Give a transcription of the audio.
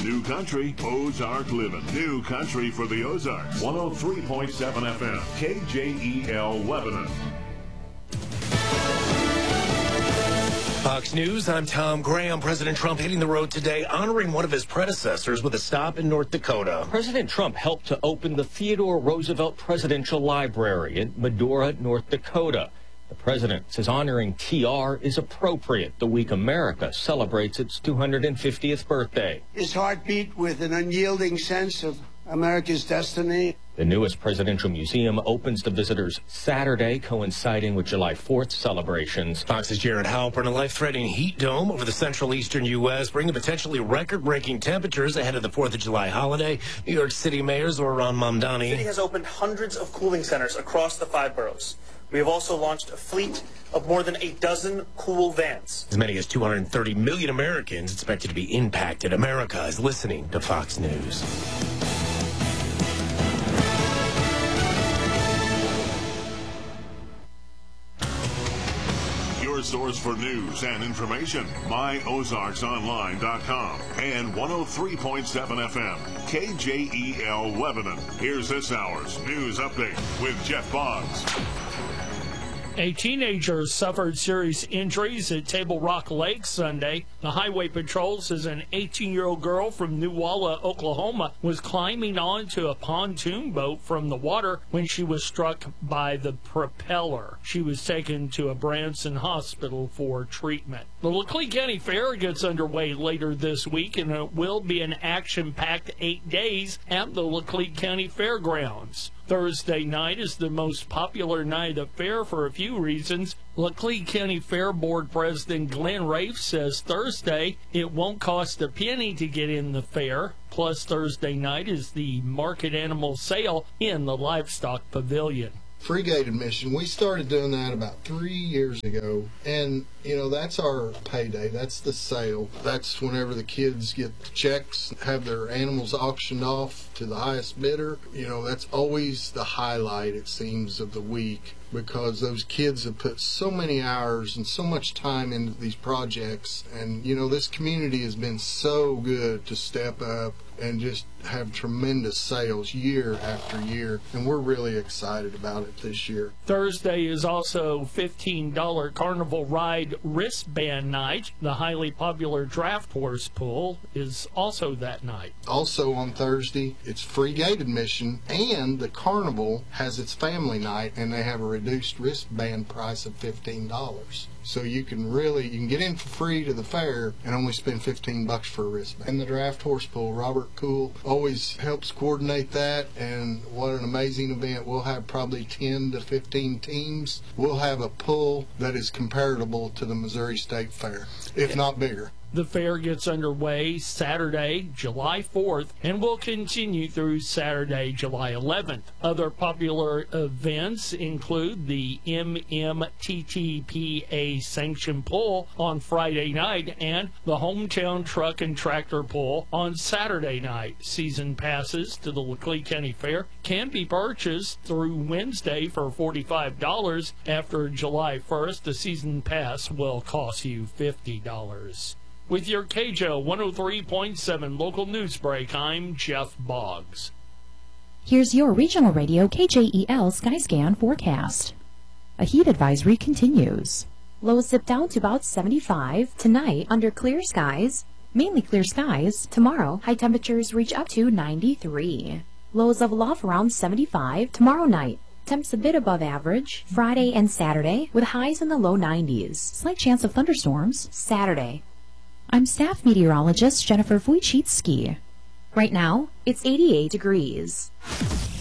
New country, Ozark living. New country for the Ozarks. 103.7 FM, KJEL Lebanon. Fox News, I'm Tom Graham. President Trump hitting the road today, honoring one of his predecessors with a stop in North Dakota. President Trump helped to open the Theodore Roosevelt Presidential Library in Medora, North Dakota. The president says honoring TR is appropriate the week America celebrates its 250th birthday. His heart beat with an unyielding sense of America's destiny. The newest presidential museum opens to visitors Saturday, coinciding with July 4th celebrations. Fox's Jared Halpern. A life-threatening heat dome over the central eastern U.S., bringing potentially record-breaking temperatures ahead of the 4th of July holiday. New York City Mayor Zohran Mamdani. The city has opened hundreds of cooling centers across the 5 boroughs. We have also launched a fleet of more than a dozen cool vans. As many as 230 million Americans expected to be impacted. America is listening to Fox News. Your source for news and information, myozarksonline.com and 103.7 FM, KJEL Lebanon. Here's this hour's news update with Jeff Boggs. A teenager suffered serious injuries at Table Rock Lake Sunday. The Highway Patrol says an 18-year-old girl from Newalla, Oklahoma, was climbing onto a pontoon boat from the water when she was struck by the propeller. She was taken to a Branson hospital for treatment. The Leclerc County Fair gets underway later this week, and it will be an action-packed 8 days at the Leclerc County Fairgrounds. Thursday night is the most popular night of the fair for a few reasons. Leclerc County Fair Board President Glenn Rafe says Thursday it won't cost a penny to get in the fair. Plus, Thursday night is the market animal sale in the Livestock Pavilion. Free gate admission. We started doing that about 3 years ago, and that's our payday. That's the sale. That's whenever the kids get the checks, have their animals auctioned off to the highest bidder. That's always the highlight, it seems, of the week, because those kids have put so many hours and so much time into these projects, and this community has been so good to step up and just have tremendous sales year after year, and we're really excited about it this year. Thursday is also $15 Carnival Ride wristband night. The highly popular draft horse pool is also that night. Also on Thursday, it's free gate admission, and the Carnival has its family night, and they have a reduced wristband price of $15. So you can get in for free to the fair and only spend $15 for a wristband. And the draft horse pool, Robert Cool always helps coordinate that, and what an amazing event. We'll have probably 10 to 15 teams. We'll have a pool that is comparable to the Missouri State Fair, if not bigger. The fair gets underway Saturday, July 4th, and will continue through Saturday, July 11th. Other popular events include the MMTTPA Sanction Pull on Friday night and the Hometown Truck and Tractor Pull on Saturday night. Season passes to the Leclerc County Fair can be purchased through Wednesday for $45. After July 1st, the season pass will cost you $50. With your KJO 103.7 local news break, I'm Jeff Boggs. Here's your regional radio KJEL Skyscan forecast. A heat advisory continues. Lows dip down to about 75 tonight under clear skies. Mainly clear skies. Tomorrow, high temperatures reach up to 93. Lows level off around 75 tomorrow night. Temps a bit above average Friday and Saturday with highs in the low 90s. Slight chance of thunderstorms Saturday. I'm staff meteorologist Jennifer Wojcicki. Right now, it's 88 degrees.